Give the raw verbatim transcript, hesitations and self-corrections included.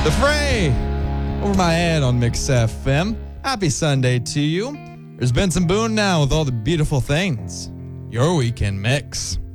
The Fray over my head on Mix F M. Happy Sunday to you. There's Benson Boone now with all the beautiful things. Your weekend mix.